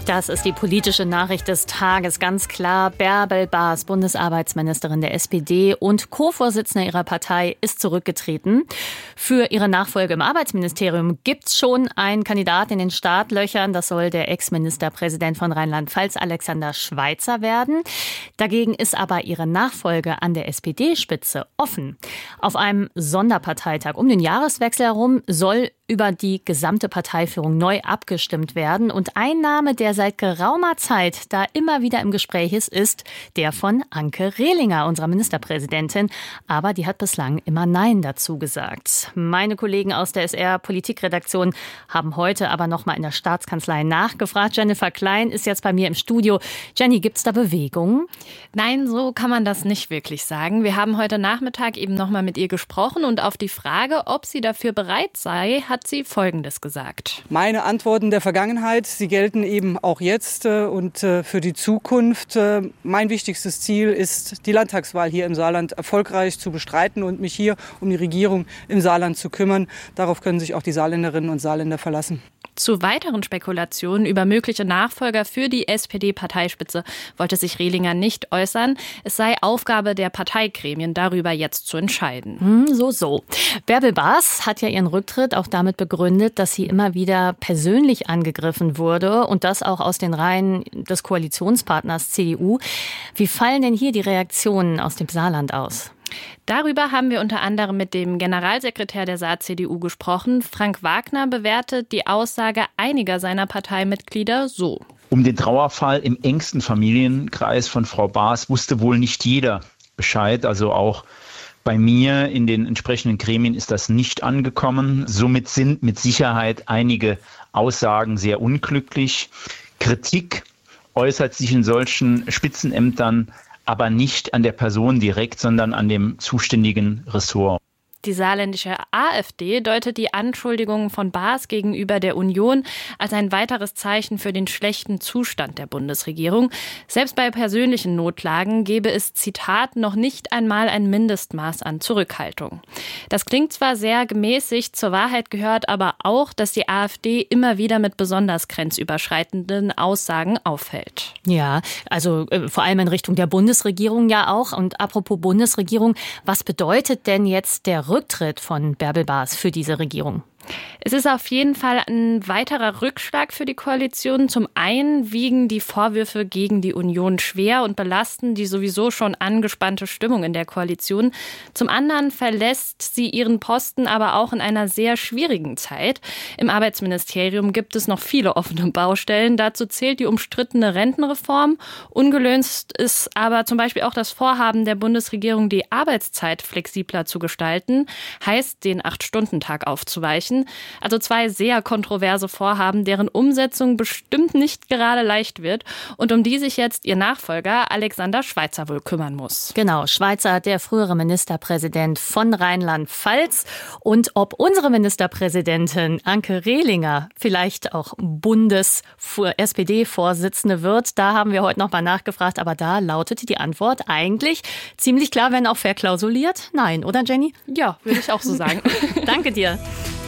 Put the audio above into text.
Das ist die politische Nachricht des Tages, ganz klar. Bärbel Bas, Bundesarbeitsministerin der SPD und Co-Vorsitzende ihrer Partei, ist zurückgetreten. Für ihre Nachfolge im Arbeitsministerium gibt's schon einen Kandidaten in den Startlöchern. Das soll der Ex-Ministerpräsident von Rheinland-Pfalz, Alexander Schweitzer, werden. Dagegen ist aber ihre Nachfolge an der SPD-Spitze offen. Auf einem Sonderparteitag um den Jahreswechsel herum soll über die gesamte Parteiführung neu abgestimmt werden. Und ein Name, der seit geraumer Zeit da immer wieder im Gespräch ist der von Anke Rehlinger, unserer Ministerpräsidentin. Aber die hat bislang immer Nein dazu gesagt. Meine Kollegen aus der SR-Politikredaktion haben heute aber noch mal in der Staatskanzlei nachgefragt. Jennifer Klein ist jetzt bei mir im Studio. Jenny, gibt's da Bewegungen? Nein, so kann man das nicht wirklich sagen. Wir haben heute Nachmittag eben noch mal mit ihr gesprochen und auf die Frage, ob sie dafür bereit sei, hat sie Folgendes gesagt. Meine Antworten der Vergangenheit, sie gelten eben auch jetzt und für die Zukunft. Mein wichtigstes Ziel ist, die Landtagswahl hier im Saarland erfolgreich zu bestreiten und mich hier um die Regierung im Saarland zu kümmern. Darauf können sich auch die Saarländerinnen und Saarländer verlassen. Zu weiteren Spekulationen über mögliche Nachfolger für die SPD-Parteispitze wollte sich Rehlinger nicht äußern. Es sei Aufgabe der Parteigremien, darüber jetzt zu entscheiden. So. Bärbel Bas hat ja ihren Rücktritt auch damit begründet, dass sie immer wieder persönlich angegriffen wurde und das auch aus den Reihen des Koalitionspartners CDU. Wie fallen denn hier die Reaktionen aus dem Saarland aus? Darüber haben wir unter anderem mit dem Generalsekretär der Saar-CDU gesprochen. Frank Wagner bewertet die Aussage einiger seiner Parteimitglieder so. Um den Trauerfall im engsten Familienkreis von Frau Bas wusste wohl nicht jeder Bescheid. Also auch bei mir in den entsprechenden Gremien ist das nicht angekommen. Somit sind mit Sicherheit einige Aussagen sehr unglücklich. Kritik äußert sich in solchen Spitzenämtern aber nicht an der Person direkt, sondern an dem zuständigen Ressort. Die saarländische AfD deutet die Anschuldigungen von Bas gegenüber der Union als ein weiteres Zeichen für den schlechten Zustand der Bundesregierung. Selbst bei persönlichen Notlagen gebe es, Zitat, noch nicht einmal ein Mindestmaß an Zurückhaltung. Das klingt zwar sehr gemäßigt, zur Wahrheit gehört aber auch, dass die AfD immer wieder mit besonders grenzüberschreitenden Aussagen auffällt. Ja, also vor allem in Richtung der Bundesregierung ja auch. Und apropos Bundesregierung, was bedeutet denn jetzt der Rücktritt von Bärbel Bas für diese Regierung? Es ist auf jeden Fall ein weiterer Rückschlag für die Koalition. Zum einen wiegen die Vorwürfe gegen die Union schwer und belasten die sowieso schon angespannte Stimmung in der Koalition. Zum anderen verlässt sie ihren Posten aber auch in einer sehr schwierigen Zeit. Im Arbeitsministerium gibt es noch viele offene Baustellen. Dazu zählt die umstrittene Rentenreform. Ungelöst ist aber zum Beispiel auch das Vorhaben der Bundesregierung, die Arbeitszeit flexibler zu gestalten, heißt, den 8-Stunden-Tag aufzuweichen. Also zwei sehr kontroverse Vorhaben, deren Umsetzung bestimmt nicht gerade leicht wird und um die sich jetzt ihr Nachfolger Alexander Schweitzer wohl kümmern muss. Genau, Schweitzer, der frühere Ministerpräsident von Rheinland-Pfalz. Und ob unsere Ministerpräsidentin Anke Rehlinger vielleicht auch Bundes-SPD-Vorsitzende wird, da haben wir heute noch mal nachgefragt, aber da lautete die Antwort eigentlich ziemlich klar, wenn auch verklausuliert. Nein, oder Jenny? Ja, würde ich auch so sagen. Danke dir.